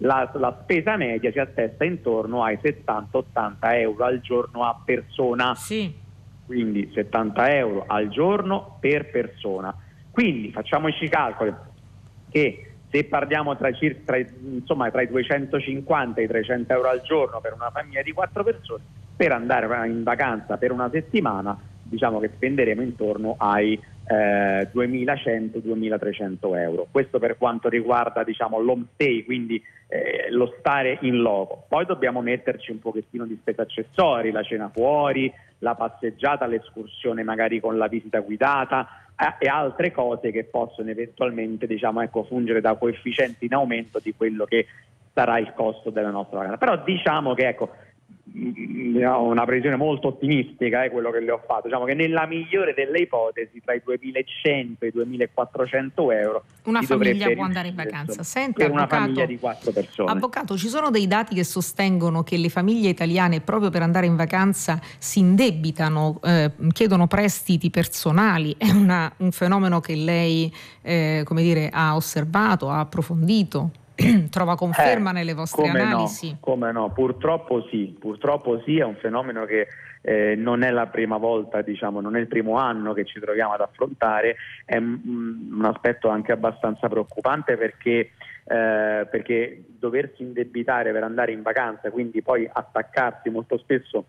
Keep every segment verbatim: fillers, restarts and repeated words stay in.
la, la spesa media si attesta intorno ai settanta ottanta euro al giorno a persona. Sì. Quindi settanta euro al giorno per persona. Quindi facciamoci i calcoli che se parliamo tra, circa, tra, insomma, tra i duecentocinquanta e i trecento euro al giorno per una famiglia di quattro persone, per andare in vacanza per una settimana, diciamo che spenderemo intorno ai eh, duemilacento duemilatrecento euro. Questo per quanto riguarda, diciamo, l'home stay, quindi eh, lo stare in loco. Poi dobbiamo metterci un pochettino di spese accessori, la cena fuori, la passeggiata, l'escursione magari con la visita guidata eh, e altre cose che possono eventualmente, diciamo, ecco, fungere da coefficienti in aumento di quello che sarà il costo della nostra vacanza. Però diciamo che, ecco, una previsione molto ottimistica è eh, quello che le ho fatto, diciamo che nella migliore delle ipotesi tra i duemilacento e i duemilaquattrocento euro una famiglia può andare in vacanza. Senta, per una avvocato, famiglia di quattro persone. Avvocato, ci sono dei dati che sostengono che le famiglie italiane proprio per andare in vacanza si indebitano, eh, chiedono prestiti personali. È una, un fenomeno che lei eh, come dire, ha osservato, ha approfondito? Trova conferma eh, nelle vostre come analisi? No, come no, purtroppo sì, purtroppo sì, è un fenomeno che eh, non è la prima volta, diciamo, non è il primo anno che ci troviamo ad affrontare, è m- un aspetto anche abbastanza preoccupante perché, eh, perché doversi indebitare per andare in vacanza, quindi poi attaccarsi molto spesso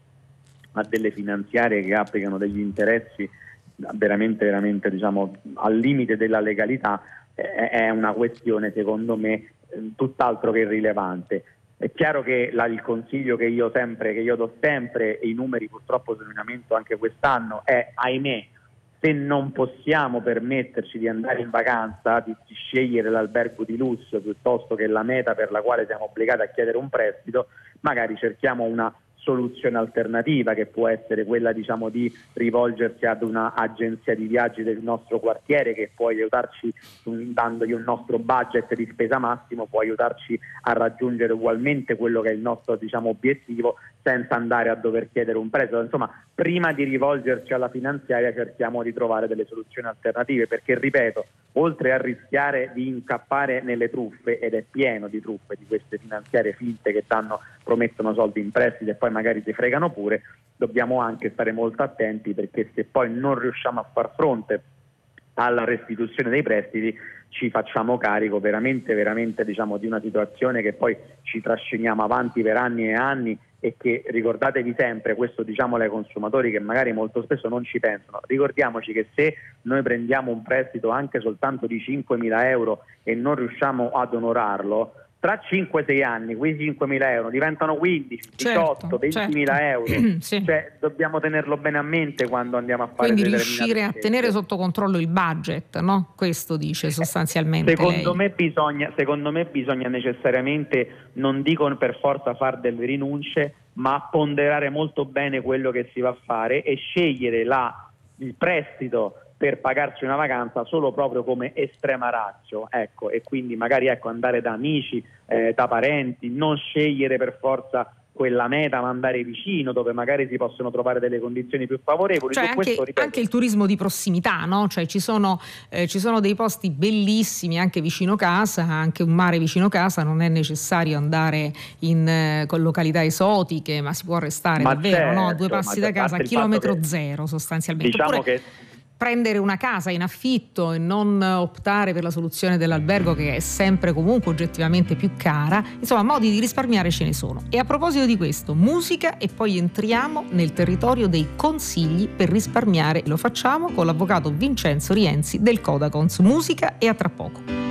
a delle finanziarie che applicano degli interessi veramente, veramente, diciamo, al limite della legalità, eh, è una questione, secondo me, tutt'altro che irrilevante. È chiaro che la, il consiglio che io sempre che io do sempre, e i numeri purtroppo sono in aumento anche quest'anno, è, ahimè, se non possiamo permetterci di andare in vacanza, di, di scegliere l'albergo di lusso piuttosto che la meta per la quale siamo obbligati a chiedere un prestito, magari cerchiamo una soluzione alternativa che può essere quella, diciamo, di rivolgersi ad una agenzia di viaggi del nostro quartiere che può aiutarci, dandogli un nostro budget di spesa massimo, può aiutarci a raggiungere ugualmente quello che è il nostro, diciamo, obiettivo, senza andare a dover chiedere un prestito. Insomma, prima di rivolgerci alla finanziaria cerchiamo di trovare delle soluzioni alternative, perché, ripeto, oltre a rischiare di incappare nelle truffe, ed è pieno di truffe di queste finanziarie finte che danno, promettono soldi in prestito e poi magari ti fregano pure, dobbiamo anche stare molto attenti, perché se poi non riusciamo a far fronte alla restituzione dei prestiti ci facciamo carico veramente, veramente, diciamo, di una situazione che poi ci trasciniamo avanti per anni e anni, e che, ricordatevi sempre, questo diciamolo ai consumatori che magari molto spesso non ci pensano, ricordiamoci che se noi prendiamo un prestito anche soltanto di cinquemila euro e non riusciamo ad onorarlo, tra cinque sei anni quei cinquemila euro diventano quindici, diciotto, certo, ventimila certo. euro. Sì. Cioè dobbiamo tenerlo bene a mente quando andiamo a fare quindi delle riuscire a tenere sotto controllo il budget, no? Questo dice sostanzialmente secondo lei. me bisogna secondo me bisogna necessariamente, non dico per forza far delle rinunce, ma ponderare molto bene quello che si va a fare e scegliere la, il prestito per pagarci una vacanza solo proprio come estrema ratio, ecco, e quindi magari, ecco, andare da amici, eh, da parenti, non scegliere per forza quella meta, ma andare vicino, dove magari si possono trovare delle condizioni più favorevoli. Cioè Su anche, questo, ripeto, anche il turismo di prossimità, no? Cioè ci sono, eh, ci sono dei posti bellissimi anche vicino casa, anche un mare vicino casa, non è necessario andare in eh, con località esotiche, ma si può restare ma davvero, certo, no? Due passi da casa, a chilometro che, zero sostanzialmente. Diciamo Oppure, che prendere una casa in affitto e non optare per la soluzione dell'albergo, che è sempre comunque oggettivamente più cara. Insomma, modi di risparmiare ce ne sono. E a proposito di questo, musica, e poi entriamo nel territorio dei consigli per risparmiare. Lo facciamo con l'avvocato Vincenzo Rienzi del Codacons. Musica, e a tra poco.